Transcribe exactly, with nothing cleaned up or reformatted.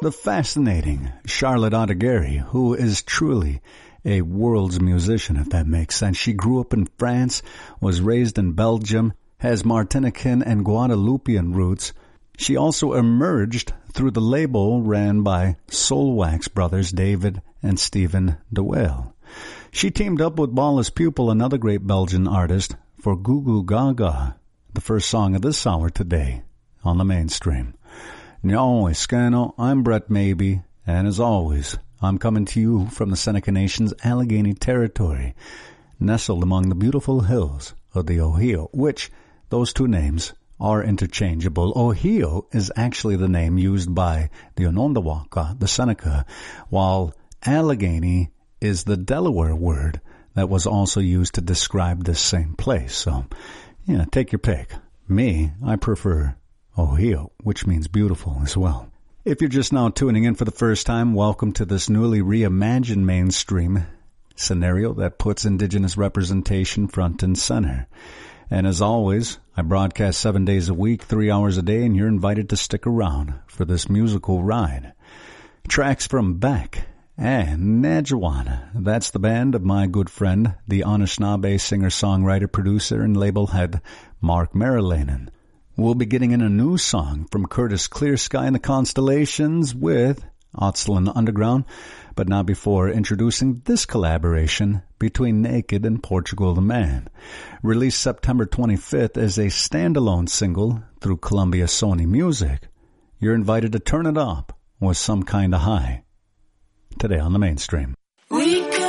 the fascinating Charlotte Adighieri, who is truly a world's musician, if that makes sense. She grew up in France, was raised in Belgium, has Martinican and Guadeloupean roots. She also emerged through the label ran by Soulwax brothers David and Stephen de Waal. She teamed up with Ballis Pupil, another great Belgian artist, for Goo Goo Gaga, the first song of this hour today on the Mainstream. No, Escano, I'm Brett Maybe, and as always, I'm coming to you from the Seneca Nation's Allegheny territory, nestled among the beautiful hills of the Ohio, which those two names are interchangeable. Ohio is actually the name used by the Onondaga, the Seneca, while Allegheny is the Delaware word that was also used to describe this same place. So, yeah, take your pick. Me, I prefer Ohio, which means beautiful as well. If you're just now tuning in for the first time, welcome to this newly reimagined Mainstream scenario that puts Indigenous representation front and center. And as always, I broadcast seven days a week, three hours a day, and you're invited to stick around for this musical ride. Tracks from Beck and Nadjawan. That's the band of my good friend, the Anishinaabe singer-songwriter, producer, and label head, Mark Marilanen. We'll be getting in a new song from Curtis Clear Sky and the Constellations with Otslin Underground, but not before introducing this collaboration between Naked and Portugal the Man. Released September twenty-fifth as a standalone single through Columbia Sony Music, you're invited to turn it up with Some Kinda High today on the Mainstream.